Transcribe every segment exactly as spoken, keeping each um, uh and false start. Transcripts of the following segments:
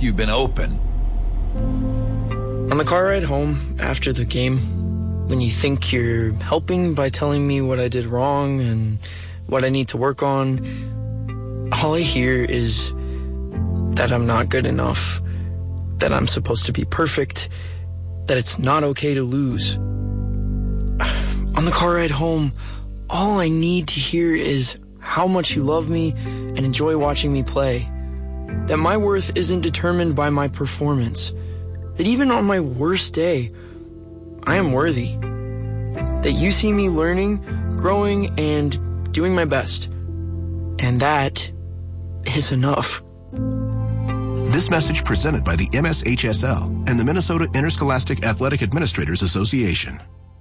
you've been open. On the car ride home after the game, when you think you're helping by telling me what I did wrong and what I need to work on, all I hear is that I'm not good enough, that I'm supposed to be perfect, that it's not okay to lose. On the car ride home, all I need to hear is how much you love me and enjoy watching me play, that my worth isn't determined by my performance, that even on my worst day, I am worthy, that you see me learning, growing, and doing my best, and that is enough. This message presented by the M S H S L and the Minnesota Interscholastic Athletic Administrators Association.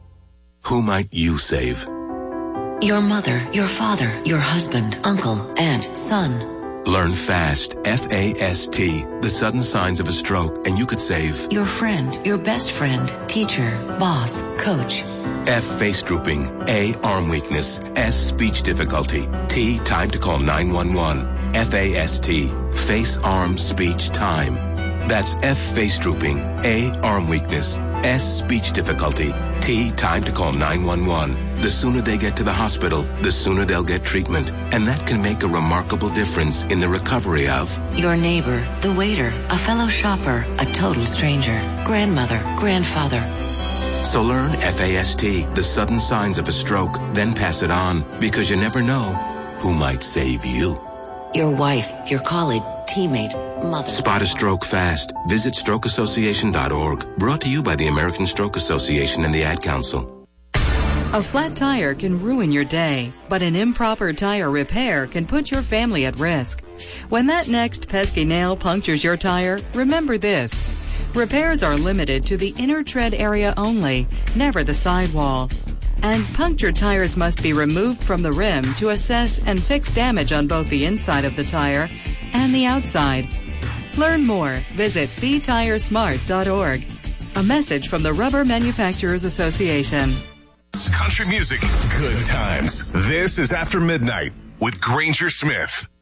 Who might you save? Your mother, your father, your husband, uncle, aunt, son. Learn FAST, F A S T, the sudden signs of a stroke, and you could save your friend, your best friend, teacher, boss, coach. F, face drooping. A, arm weakness. S, speech difficulty. T, time to call nine one one. F A S T, face, arm, speech, time. That's F, face drooping. A, arm weakness. S, speech difficulty. T, time to call nine one one. The sooner they get to the hospital, the sooner they'll get treatment. And that can make a remarkable difference in the recovery of your neighbor, the waiter, a fellow shopper, a total stranger, grandmother, grandfather. So learn F A S T, the sudden signs of a stroke, then pass it on, because you never know who might save you. Your wife, your colleague, teammate, mother. Spot a stroke fast. Visit stroke association dot org. Brought to you by the American Stroke Association and the Ad Council. A flat tire can ruin your day, but an improper tire repair can put your family at risk. When that next pesky nail punctures your tire, remember this. Repairs are limited to the inner tread area only, never the sidewall. And punctured tires must be removed from the rim to assess and fix damage on both the inside of the tire and the outside. Learn more. Visit be tire smart dot org. A message from the Rubber Manufacturers Association. Country music, good times. This is After Midnight with Granger Smith.